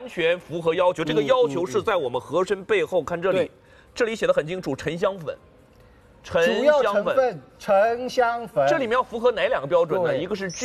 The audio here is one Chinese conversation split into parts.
全符合要求。这个要求是在我们盒身背后，看这里，这里写的很清楚，沉香粉。 主要成分沉香粉， 这里面要符合哪2个标准呢？一个是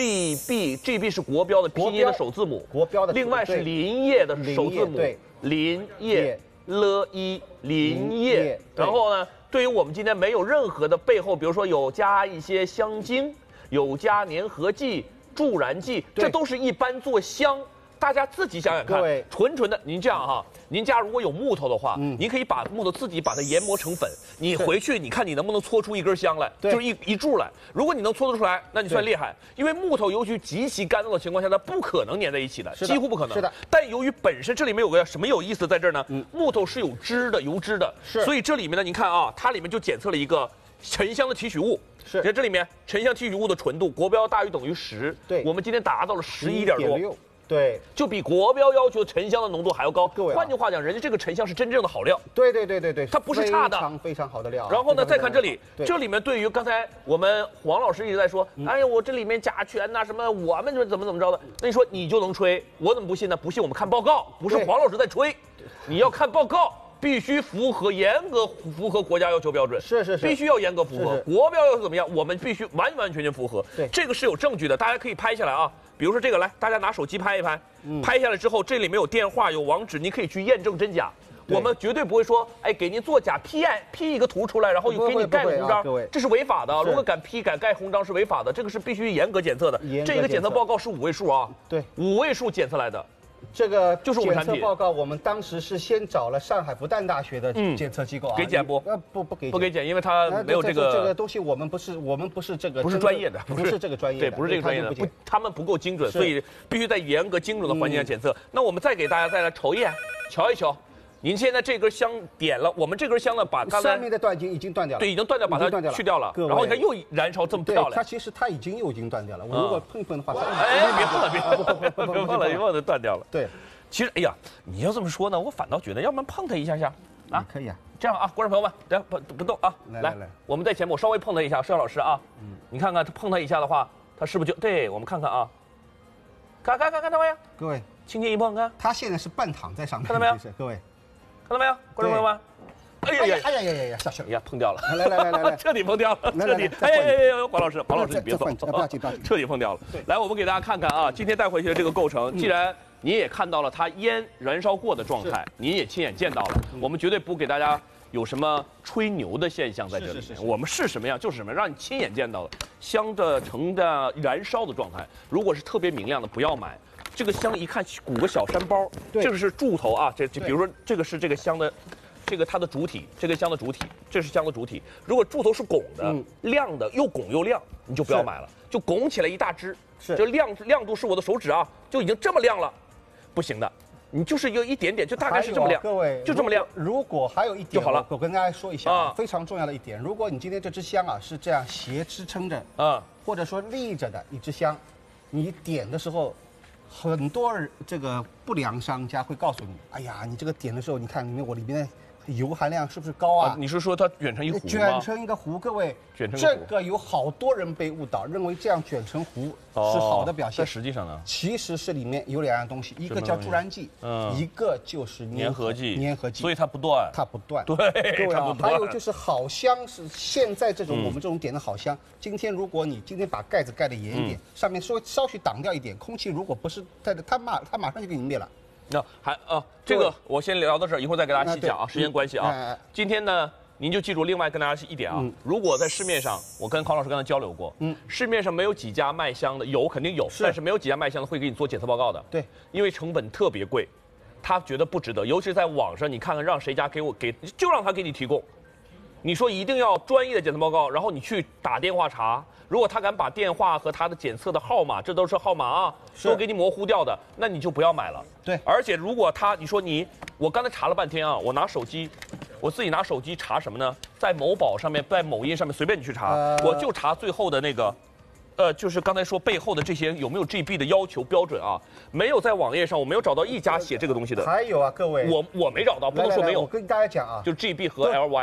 GB 是国标的拼音的首字母， 国标的， 另外是林业的首字母，林业了一林业。然后呢，对于我们今天没有任何的背后，比如说有加一些香精，有加粘合剂、助燃剂，这都是一般做香。大家自己想想看，纯的，您这样哈，您家如果有木头的话，您可以把木头自己把它研磨成粉，你回去你看你能不能搓出一根香来，就是一柱来。如果你能搓得出来，那你算厉害，因为木头由于极其干燥的情况下，它不可能粘在一起的，几乎不可能。是的。但由于本身这里面有个什么有意思在这儿呢？木头是有脂的，油脂的，所以这里面呢，您看啊，它里面就检测了一个沉香的提取物。你看这里面沉香提取物的纯度，国标大于等于10，对，我们今天达到了11点多。 对， 就比国标要求沉香的浓度还要高。换句话讲，人家这个沉香是真正的好料。 对， 它不是差的， 非常好的料。 然后呢，再看这里，这里面对于刚才我们黄老师一直在说，哎呀，我这里面甲醛呐什么，我们怎么着的？那你说你就能吹，我怎么不信呢？不信我们看报告，不是黄老师在吹，你要看报告。必须严格符合国家要求标准， 是， 必须要严格符合。国标要求怎么样？我们必须完全符合。 对， 这个是有证据的，大家可以拍下来啊。比如说这个，来，大家拿手机拍一拍，拍下来之后，这里面有电话、有网址，你可以去验证真假。我们绝对不会说，哎，给您作假，P 一个图出来，然后给你盖个红章，这是违法的。如果敢盖红章是违法的，这个是必须严格检测的。这个检测报告是5位数啊， 对 ，5位数检测来的。 这个就是我们检测报告，我们当时是先找了上海复旦大学的检测机构啊， 给检不？不给检，因为他没有这个东西，我们不是这个不是专业的， 不是这个专业的， 对，不是这个专业的，他们不够精准，所以必须在严格精准的环境下检测。那我们再给大家再来瞅一眼，瞧一瞧。您现在这根香点了，我们这根香呢，把刚才上面的段已经断掉了， 对，已经断掉，把它去掉了。然后你看又燃烧这么漂亮， 它其实已经断掉了。我如果碰一碰的话， 哎，别碰了，别碰了，断掉了。 对。 其实，哎呀，你要这么说呢，我反倒觉得，要不然碰它一下啊，可以啊。 这样啊，观众朋友们，等不动啊，来，我们在前面，我稍微碰它一下，摄像老师啊，你看看它碰它一下的话，它是不是就对？我们看看啊，看到没有？ 各位， 轻轻一碰，看， 它现在是半躺在上面， 看到没有？ 各位， 看到没有？观众朋友们， 哎呀，下去了， 呀，碰掉了， 来， 彻底碰掉了，彻底，哎，黄老师你别走， 不要紧， 彻底碰掉了。来，我们给大家看看啊，今天带回去的这个构成，既然你也看到了它烟燃烧过的状态，你也亲眼见到了，我们绝对不给大家有什么吹牛的现象在这里面。我们是什么样就是什么样，让你亲眼见到了香的成的燃烧的状态。如果是特别明亮的，不要买。这个香一看鼓个小山包，这个是柱头啊，这比如说这个是这个香的。这个它的主体，这个香的主体，这是香的主体。如果柱头是拱的、亮的，又拱又亮，你就不要买了。就拱起来一大支，就亮度是我的手指啊，就已经这么亮了，不行的。你就是有一点点，就大概是这么亮， 各位就这么亮。 如果还有一点就好了， 我跟大家说一下非常重要的一点，如果你今天这支香啊是这样斜支撑着或者说立着的一支香，你点的时候。很多这个不良商家会告诉你，哎呀，你这个点的时候，你看里面的油含量是不是高啊？ 你是说它卷成一糊吗？ 卷成一个糊，各位，这个有好多人被误导，认为这样卷成糊是好的表现。 但实际上呢， 其实是里面有2样东西，一个叫助燃剂，一个就是粘合剂， 所以它不断，对， 各位啊，还有就是好香是现在我们这种点的好香。今天如果你把盖子盖得严一点，上面稍许挡掉一点，空气如果不是它马上就给你灭了。 那这个我先聊到这儿，一会儿再给大家细讲啊，时间关系啊。今天呢，您就记住另外跟大家一点啊，如果在市面上，我跟康老师刚才交流过，市面上没有几家卖香的，肯定有，但是没有几家卖香的会给你做检测报告的。 对， 因为成本特别贵，他觉得不值得，尤其是在网上，你看看让谁家就让他给你提供。你说一定要专业的检测报告，然后你去打电话查，如果他敢把电话和他的检测的号码，这都是号码啊，都给你模糊掉的，那你就不要买了。 对， 而且如果我刚才查了半天啊，我自己拿手机查什么呢？在某宝上面，在某音上面随便你去查，我就查最后的那个。就是刚才说背后的这些有没有 GB 的要求标准啊？没有在网页上，我没有找到一家写这个东西的。 还有啊，各位， 我没找到，不能说没有。 我跟大家讲啊， 就 GB 和 LY。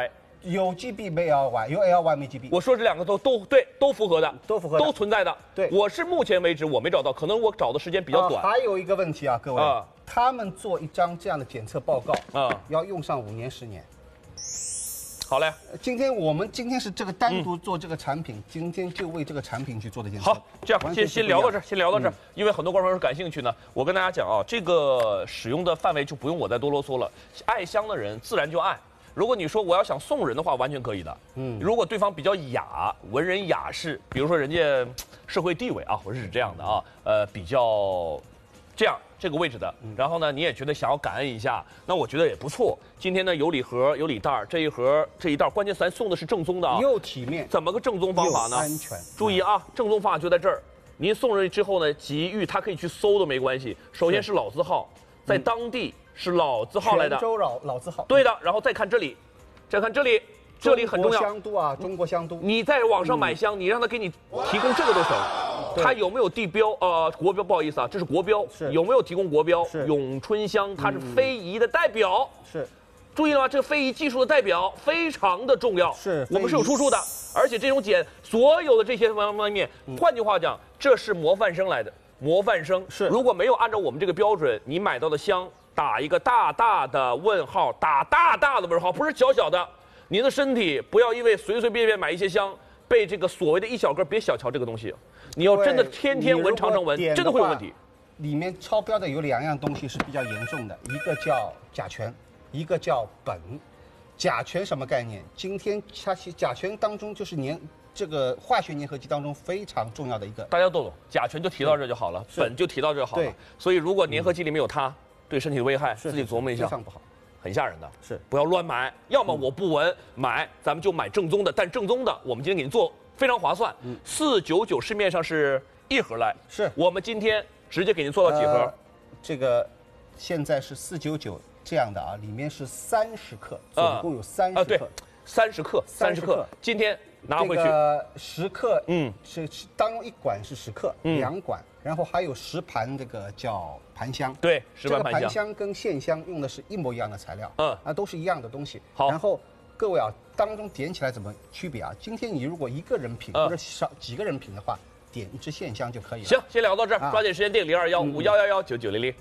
有 GB 没 LY， 有 LY 没 GB。 我说这两个都对，都符合的， 都符合的， 都存在的。 对， 我是目前为止我没找到，可能我找的时间比较短。 还有一个问题啊，各位，他们做一张这样的检测报告要用上5年10年。 好嘞， 我们今天是这个单独做这个产品，今天就为这个产品去做的检测。 好，这样先聊到这儿，先聊到这儿，因为很多观众朋友感兴趣呢。我跟大家讲啊，这个使用的范围就不用我再多啰嗦了，爱香的人自然就爱。如果你说我要想送人的话，完全可以的。如果对方比较雅，文人雅士，比如说人家社会地位啊，我是指这样的啊，比较这样这个位置的，然后呢，你也觉得想要感恩一下，那我觉得也不错。今天呢，有礼盒，有礼袋，这一袋，关键咱送的是正宗的啊， 又体面。 怎么个正宗方法呢？ 安全。 注意啊，正宗方法就在这儿。您送人之后呢，吉裕他可以去搜都没关系。首先是老字号，在当地是老字号来的。 泉州老字号。 对的，然后再看这里，再看这里。这里很重要， 香都啊，中国香都。 你在网上买香，你让他给你提供这个都行。它有没有地标？国标，不好意思啊，这是国标。有没有提供国标？咏春香，它是非遗的代表。 是， 注意了吗？这个非遗技术的代表非常的重要。 是， 我们是有出处的，而且这种所有的这些方面，换句话讲，这是模范生来的。模范生是， 如果没有按照我们这个标准，你买到的香打一个大大的问号，打大大的问号，不是小小的。您的身体不要因为随随便便买一些香，被这个所谓的一小根，别小瞧这个东西。你要真的天天闻长城闻，真的会有问题。 里面超标的有2样东西是比较严重的，一个叫甲醛，一个叫苯。甲醛什么概念？今天甲醛当中就是这个化学粘合剂当中非常重要的一个。 大家都懂，甲醛就提到这就好了，苯就提到这就好了。所以如果粘合剂里面有它，对身体的危害，自己琢磨一下。 非常不好。很吓人的， 是不要乱买。要么我不闻买，咱们就买正宗的。但正宗的，我们今天给您做非常划算，499市面上是1盒来， 是我们今天直接给您做到几盒？ 这个现在是499这样的啊，里面是30克，总共有30克。 对，30克，30克。今天拿回去。 10克，是当中1管是10克，2管，然后还有10盘这个叫盘香。 对，10盘盘香跟线香用的是一模一样的材料，都是一样的东西。 好， 然后各位啊，当中点起来怎么区别啊？今天你如果一个人品或者几个人品的话，点1支线香就可以了。 行，先聊到这儿，抓紧时间定0215119900。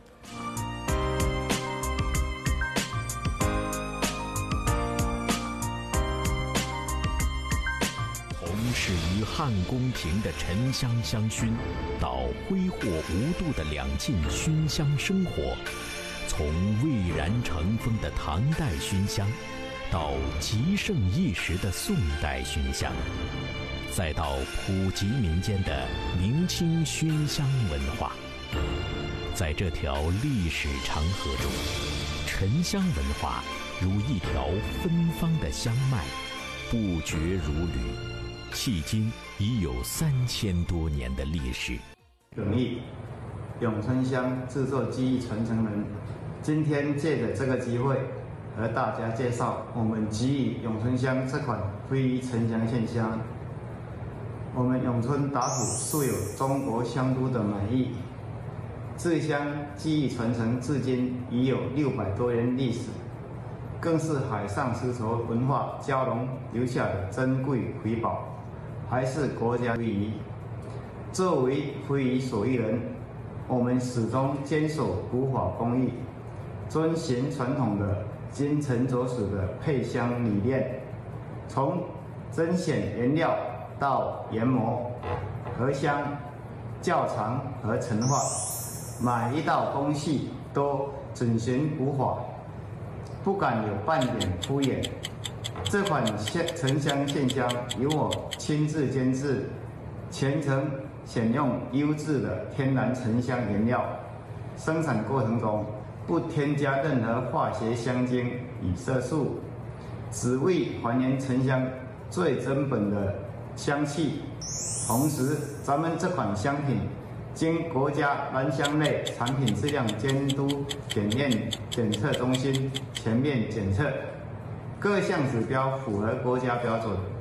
始于汉宫廷的沉香香薰，到挥霍无度的两晋熏香生活，从蔚然成风的唐代熏香，到极盛一时的宋代熏香，再到普及民间的明清熏香文化。在这条历史长河中，沉香文化如一条芬芳的香脉，不绝如缕。迄今已有3000多年的历史。 耿毅，咏春香制作技艺传承人，今天借着这个机会，和大家介绍我们吉宇咏春香这款非遗沉香线香。我们咏春打虎素有中国香都的美誉，制香技艺传承至今已有600多年历史，更是海上丝绸文化交融留下的珍贵瑰宝。还是国家非遗。作为非遗手艺人，我们始终坚守古法工艺，遵循传统的精诚着实的配香理念，从甄选原料到研磨、合香、窖藏和陈化，每一道工序都遵循古法，不敢有半点敷衍。这款沉香线香由我亲自监制，全程选用优质的天然沉香原料，生产过程中不添加任何化学香精与色素，只为还原沉香最根本的香气。同时，咱们这款香品经国家兰香类产品质量监督检验检测中心全面检测，各项指标符合国家标准。